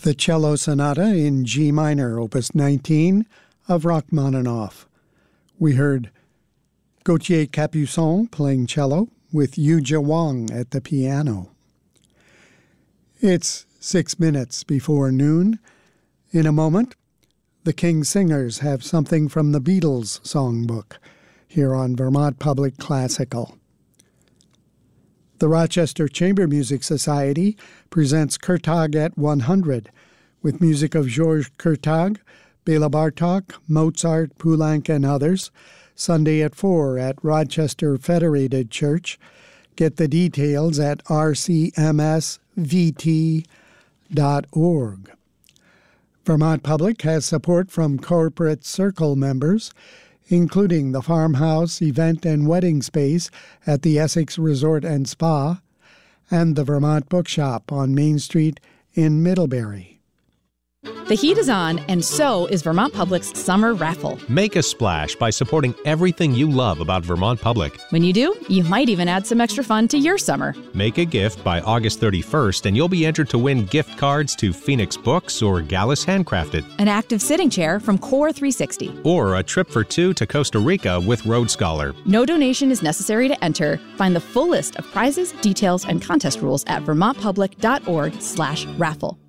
the Cello Sonata in G minor, Opus 19, of Rachmaninoff. We heard Gauthier Capuçon playing cello with Yujia Wang at the piano. It's 6 minutes before noon. In a moment, the King's Singers have something from the Beatles songbook here on Vermont Public Classical. The Rochester Chamber Music Society presents Kurtag at 100 with music of Georges Kurtag, Bela Bartok, Mozart, Poulenc, and others, Sunday at 4 at Rochester Federated Church. Get the details at rcmsvt.org. Vermont Public has support from corporate circle members, including the Farmhouse Event and Wedding Space at the Essex Resort and Spa and the Vermont Bookshop on Main Street in Middlebury. The heat is on, and so is Vermont Public's summer raffle. Make a splash by supporting everything you love about Vermont Public. When you do, you might even add some extra fun to your summer. Make a gift by August 31st, and you'll be entered to win gift cards to Phoenix Books or Gallus Handcrafted, an active sitting chair from Core 360, or a trip for 2 to Costa Rica with Road Scholar. No donation is necessary to enter. Find the full list of prizes, details, and contest rules at vermontpublic.org/raffle.